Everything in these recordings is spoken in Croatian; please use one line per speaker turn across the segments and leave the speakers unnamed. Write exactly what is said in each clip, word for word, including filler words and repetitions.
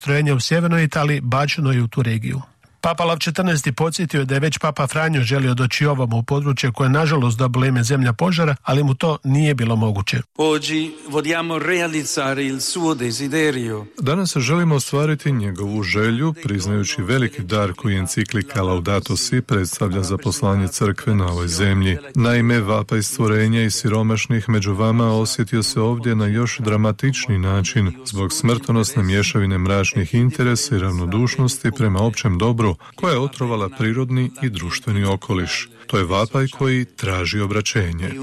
postrojenja u sjevernoj Italiji bačeno je u tu regiju. Papa Lav četrnaesti podsjetio da je već Papa Franjo želio doći ovamo u područje koje je nažalost dobilo ime zemlja požara, ali mu to nije bilo moguće.
Danas želimo ostvariti njegovu želju, priznajući veliki dar koji enciklika Laudato Si predstavlja za poslanje crkve na ovoj zemlji. Naime, vapaj stvorenja i siromašnih među vama osjetio se ovdje na još dramatični način zbog smrtonosne mješavine mračnih interesa i ravnodušnosti prema općem dobru, koja je otrovala prirodni i društveni okoliš. To je vapaj koji traži obraćenje.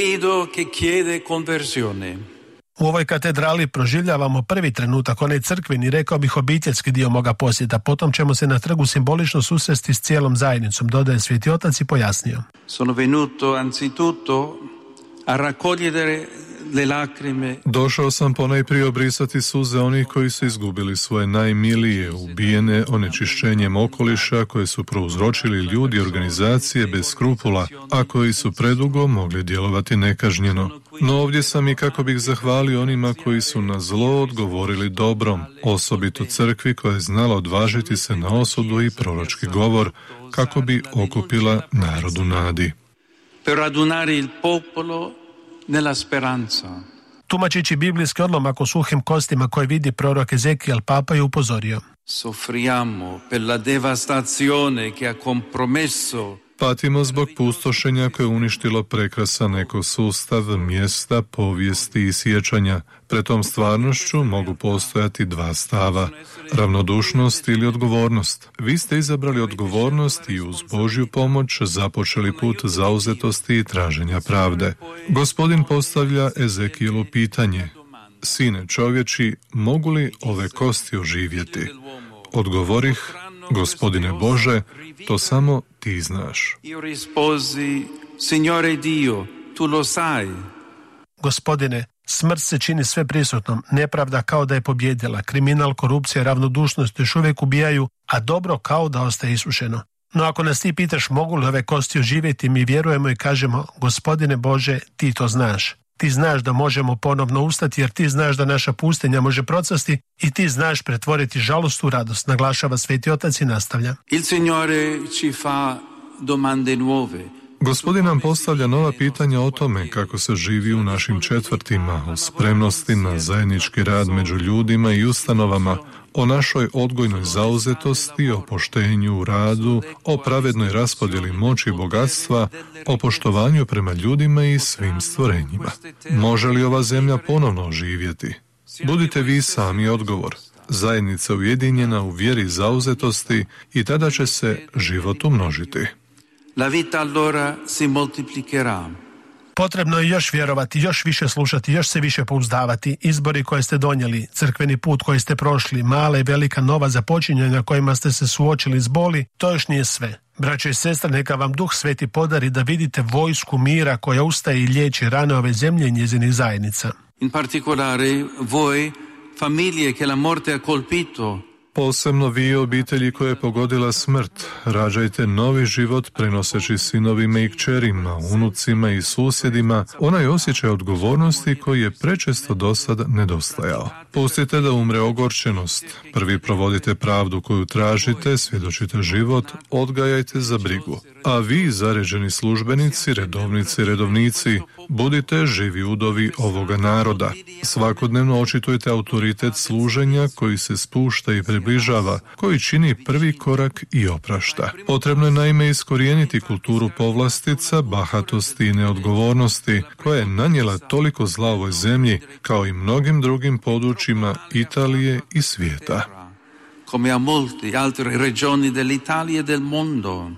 U ovoj katedrali proživljavamo prvi trenutak, onaj crkveni, rekao bih obiteljski dio moga posjeta. Potom ćemo se na trgu simbolično susresti s cijelom zajednicom, dodaje Sveti Otac i pojasnio.
Sono venuto anzitutto a raccogliere le lacrime.
Došao sam ponajprije obrisati suze onih koji su izgubili svoje najmilije, ubijene onečišćenjem okoliša koje su prouzročili ljudi i organizacije bez skrupula, a koji su predugo mogli djelovati nekažnjeno. No ovdje sam i kako bih zahvalio onima koji su na zlo odgovorili dobrom, osobito crkvi koja je znala odvažiti se na osudu i proročki govor kako bi okupila narodu nadi.
Per radunare il popolo nella speranza.
Tumačići biblijski odlomak o suhim kostima koje vidi prorok Ezekijel, Papa je upozorio.
Soffriamo per la devastazione che ha compromesso.
Patimo zbog pustošenja koje je uništilo prekrasan ekosustav, mjesta, povijesti i sjećanja. Pred tom stvarnošću mogu postojati dva stava, ravnodušnost ili odgovornost. Vi ste izabrali odgovornost i uz Božju pomoć započeli put zauzetosti i traženja pravde. Gospodin postavlja Ezekijelu pitanje: Sine čovječi, mogu li ove kosti oživjeti? Odgovorih: Gospodine Bože, to samo ti znaš.
Io risposi: Signore Dio, tu lo sai.
Gospodine, smrt se čini sve prisutnom, nepravda kao da je pobjedila, kriminal, korupcija, ravnodušnost još uvijek ubijaju, a dobro kao da ostaje isušeno. No ako nas ti pitaš mogu li ove kosti oživjeti, mi vjerujemo i kažemo: Gospodine Bože, ti to znaš. Ti znaš da možemo ponovno ustati, jer ti znaš da naša pustinja može procvasti i ti znaš pretvoriti žalost u radost, naglašava Sveti Otac i nastavlja.
Il Signore ci fa domande nuove.
Gospodin nam postavlja nova pitanja o tome kako se živi u našim četvrtima, o spremnosti na zajednički rad među ljudima i ustanovama, o našoj odgojnoj zauzetosti, o poštenju u radu, o pravednoj raspodjeli moći i bogatstva, o poštovanju prema ljudima i svim stvorenjima. Može li ova zemlja ponovno oživjeti? Budite vi sami odgovor. Zajednica ujedinjena u vjeri zauzetosti i tada će se život umnožiti.
La vita allora si moltiplicherà.
Potrebno je još vjerovati, još više slušati, još se više pouzdavati. Izbori koje ste donijeli, crkveni put koji ste prošli, mala i velika nova započinjanja kojima ste se suočili s boli, to još nije sve. Braćo i sestre, neka vam Duh Sveti podari da vidite vojsku mira koja ustaje i liječi rane ove zemlje i njezinih zajednica.
In particolare voi, famiglie che la morte ha colpito.
Posebno vi, obitelji koje je pogodila smrt, rađajte novi život prenoseći sinovima i kćerima, unucima i susjedima onaj osjećaj odgovornosti koji je prečesto dosad nedostajao. Pustite da umre ogorčenost, prvi provodite pravdu koju tražite, svjedočite život, odgajajte za brigu. A vi, zaređeni službenici, redovnici, redovnici, budite živi udovi ovoga naroda. Svakodnevno očitujte autoritet služenja koji se spušta i približava, koji čini prvi korak i oprašta. Potrebno je naime iskorijeniti kulturu povlastica, bahatosti i neodgovornosti, koja je nanijela toliko zla ovoj zemlji, kao i mnogim drugim područjima Italije i svijeta.
Come a molti altre regioni dell'Italia e del mondo.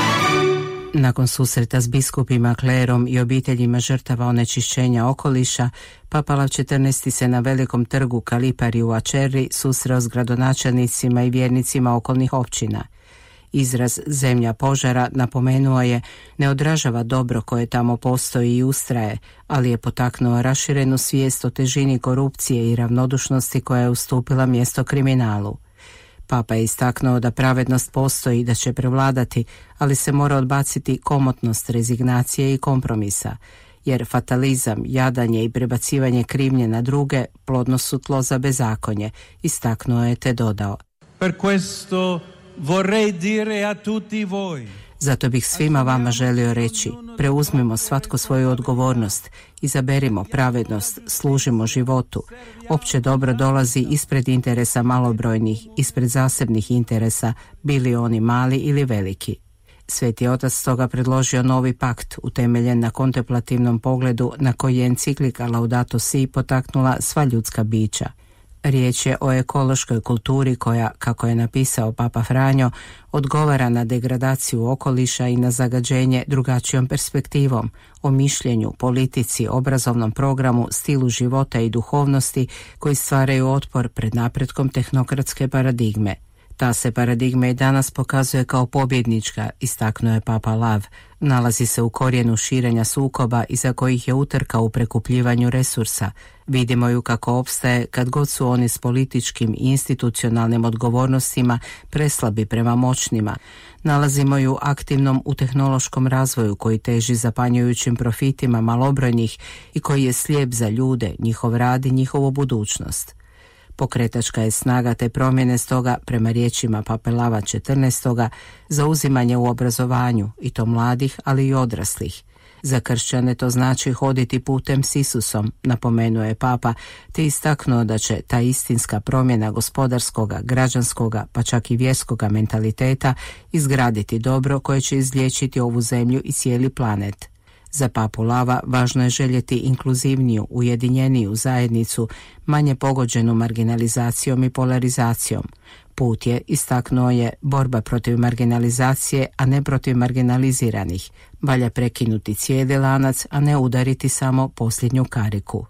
Nakon susreta s biskupima, klerom i obiteljima žrtava onečišćenja okoliša, Papa Lav četrnaesti se na velikom trgu Kalipari u Acerri susreo s gradonačelnicima i vjernicima okolnih općina. Izraz zemlja požara, napomenuo je, ne odražava dobro koje tamo postoji i ustraje, ali je potaknuo raširenu svijest o težini korupcije i ravnodušnosti koja je ustupila mjesto kriminalu. Papa je istaknuo da pravednost postoji i da će prevladati, ali se mora odbaciti komotnost rezignacije i kompromisa. jer fatalizam, jadanje i prebacivanje krivnje na druge plodno su tlo za bezakonje, istaknuo je te dodao.
Per questo vorrei dire a tutti voi.
Zato bih svima vama želio reći, preuzmimo svatko svoju odgovornost, izaberimo pravednost, služimo životu. Opće dobro dolazi ispred interesa malobrojnih, ispred zasebnih interesa, bili oni mali ili veliki. Sveti otac stoga predložio novi pakt, utemeljen na kontemplativnom pogledu na koji je enciklika Laudato Si potaknula sva ljudska bića. Riječ je o ekološkoj kulturi koja, kako je napisao Papa Franjo, odgovara na degradaciju okoliša i na zagađenje drugačijom perspektivom, o mišljenju, politici, obrazovnom programu, stilu života i duhovnosti koji stvaraju otpor pred napretkom tehnokratske paradigme. Ta se paradigma i danas pokazuje kao pobjednička, istaknuo je Papa Lav. Nalazi se u korijenu širenja sukoba iza kojih je utrka u prekupljivanju resursa. Vidimo ju kako opstaje kad god su oni s političkim i institucionalnim odgovornostima preslabi prema moćnima. Nalazimo ju aktivnom u tehnološkom razvoju koji teži zapanjujućim profitima malobrojnih i koji je slijep za ljude, njihov rad i njihovu budućnost. Pokretačka je snaga te promjene stoga, prema riječima Pape Lava četrnaestog. zauzimanje u obrazovanju, i to mladih, ali i odraslih. Za kršćane to znači hoditi putem s Isusom, napomenuo je Papa, te istaknuo da će ta istinska promjena gospodarskoga, građanskoga, pa čak i vjerskoga mentaliteta izgraditi dobro koje će izliječiti ovu zemlju i cijeli planet. Za Papu Lava važno je željeti inkluzivniju, ujedinjeniju zajednicu, manje pogođenu marginalizacijom i polarizacijom. Put je, istaknuo je, borba protiv marginalizacije, a ne protiv marginaliziranih. Valja prekinuti cijeli lanac, a ne udariti samo posljednju kariku.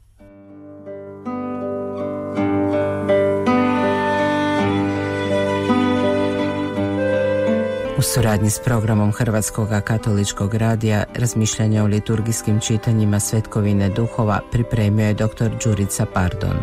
U suradnji s programom Hrvatskog katoličkog radija razmišljanja o liturgijskim čitanjima Svetkovine duhova pripremio je doktor Đurica Pardon.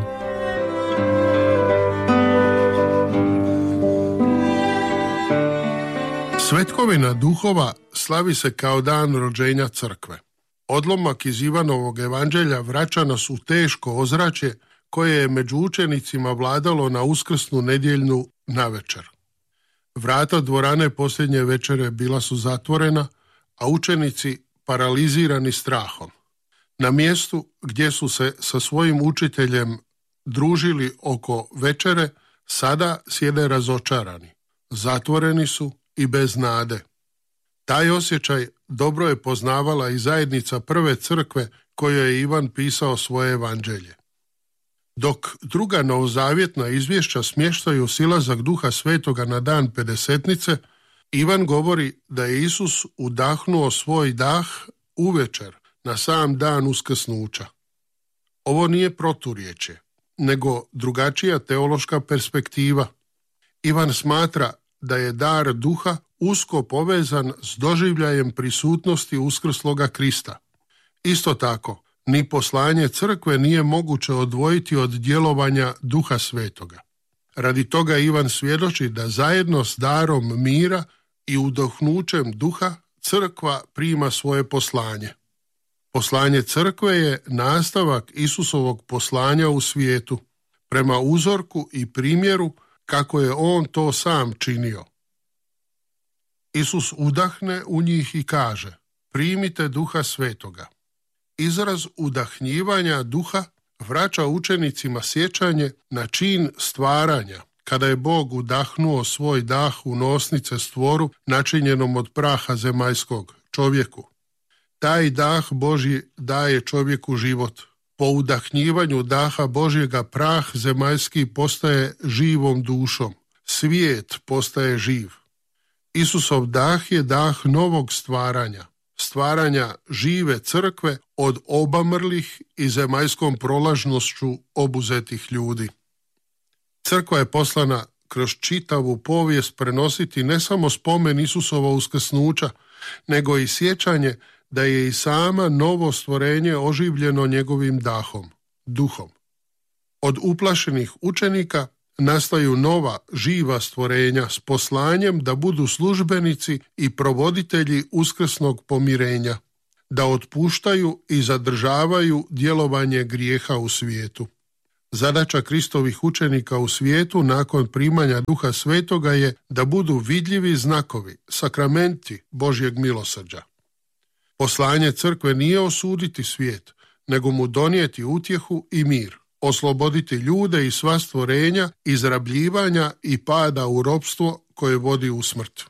Svetkovina duhova slavi se kao dan rođenja crkve. Odlomak iz Ivanovog evanđelja vraća nas u teško ozračje koje je među učenicima vladalo na uskrsnu nedjeljnu navečer. Vrata dvorane posljednje večere bila su zatvorena, a učenici paralizirani strahom. Na mjestu gdje su se sa svojim učiteljem družili oko večere, sada sjede razočarani. Zatvoreni su i bez nade. Taj osjećaj dobro je poznavala i zajednica prve crkve kojoj je Ivan pisao svoje evanđelje. Dok druga novozavjetna izvješća smještaju silazak Duha Svetoga na dan Pedesetnice, Ivan govori da je Isus udahnuo svoj dah uvečer na sam dan uskrsnuća. Ovo nije proturječje, nego drugačija teološka perspektiva. Ivan smatra da je dar duha usko povezan s doživljajem prisutnosti uskrsloga Krista. Isto tako, ni poslanje crkve nije moguće odvojiti od djelovanja Duha Svetoga. Radi toga Ivan svjedoči da zajedno s darom mira i udohnućem duha crkva prima svoje poslanje. Poslanje crkve je nastavak Isusovog poslanja u svijetu, prema uzorku i primjeru kako je on to sam činio. Isus udahne u njih i kaže: primite Duha Svetoga. Izraz udahnjivanja duha vraća učenicima sjećanje na čin stvaranja, kada je Bog udahnuo svoj dah u nosnice stvoru načinjenom od praha zemaljskog, čovjeku. Taj dah Božji daje čovjeku život. Po udahnjivanju daha Božjega prah zemaljski postaje živom dušom. Svijet postaje živ. Isusov dah je dah novog stvaranja. Stvaranja žive crkve od obamrlih i zemaljskom prolažnošću obuzetih ljudi. Crkva je poslana kroz čitavu povijest prenositi ne samo spomen Isusova uskrsnuća, nego i sjećanje da je i sama novo stvorenje oživljeno njegovim dahom, duhom. Od uplašenih učenika nastaju nova, živa stvorenja s poslanjem da budu službenici i provoditelji uskrsnog pomirenja. da otpuštaju i zadržavaju djelovanje grijeha u svijetu. Zadaća Kristovih učenika u svijetu nakon primanja Duha Svetoga je da budu vidljivi znakovi, sakramenti Božjeg milosrđa. Poslanje crkve nije osuditi svijet, nego mu donijeti utjehu i mir, osloboditi ljude i sva stvorenja izrabljivanja i pada u ropstvo koje vodi u smrt.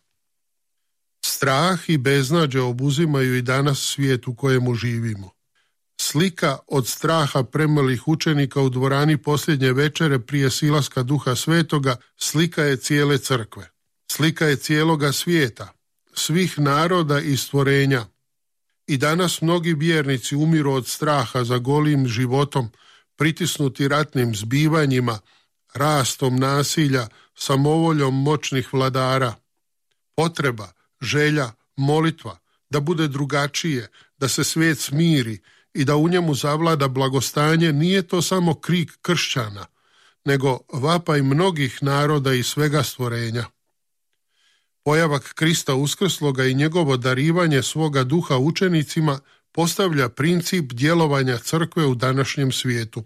Strah i beznađe obuzimaju i danas svijet u kojemu živimo. Slika od straha premalih učenika u dvorani posljednje večere prije silaska Duha Svetoga slika je cijele crkve. Slika je cijeloga svijeta, svih naroda i stvorenja. I danas mnogi vjernici umiru od straha za golim životom, pritisnuti ratnim zbivanjima, rastom nasilja, samovoljom moćnih vladara. Potreba, želja, molitva, da bude drugačije, da se svijet smiri i da u njemu zavlada blagostanje, nije to samo krik kršćana, nego vapaj mnogih naroda i svega stvorenja. Pojavak Krista uskrsloga i njegovo darivanje svoga duha učenicima postavlja princip djelovanja crkve u današnjem svijetu.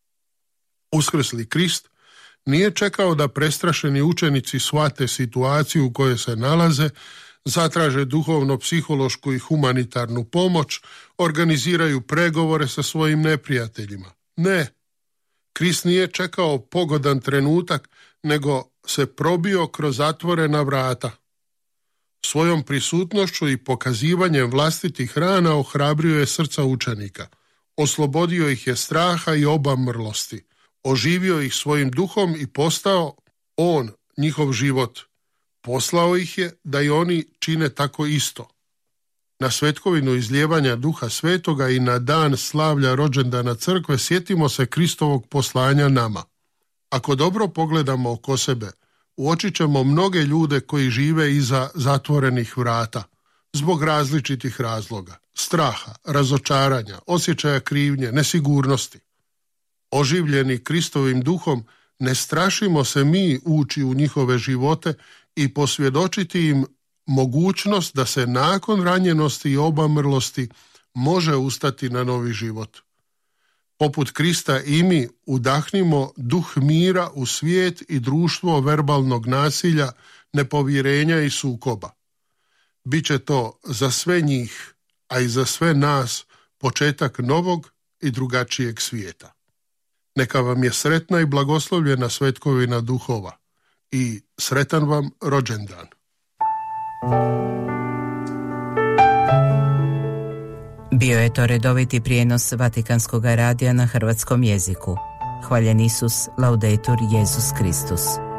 Uskrsli Krist nije čekao da prestrašeni učenici shvate situaciju u kojoj se nalaze, zatraže duhovno-psihološku i humanitarnu pomoć, organiziraju pregovore sa svojim neprijateljima. Ne, Krist nije čekao pogodan trenutak, nego se probio kroz zatvorena vrata. Svojom prisutnošću i pokazivanjem vlastitih rana ohrabrio je srca učenika, oslobodio ih je straha i obamrlosti, oživio ih svojim duhom i postao on, njihov život. Poslao ih je da i oni čine tako isto. Na svetkovinu izlijevanja Duha Svetoga i na dan slavlja rođendana crkve sjetimo se Kristovog poslanja nama. Ako dobro pogledamo oko sebe, uočit ćemo mnoge ljude koji žive iza zatvorenih vrata, zbog različitih razloga, straha, razočaranja, osjećaja krivnje, nesigurnosti. Oživljeni Kristovim duhom, ne strašimo se mi ući u njihove živote i posvjedočiti im mogućnost da se nakon ranjenosti i obamrlosti može ustati na novi život. Poput Krista i mi udahnimo duh mira u svijet i društvo verbalnog nasilja, nepovjerenja i sukoba. Biće to za sve njih, a i za sve nas, početak novog i drugačijeg svijeta. Neka vam je sretna i blagoslovljena svetkovina duhova i sretan vam rođendan.
Bio je to redoviti prijenos Vatikanskog radija na hrvatskom jeziku. Hvaljen Isus, laudetur Jesus Kristus.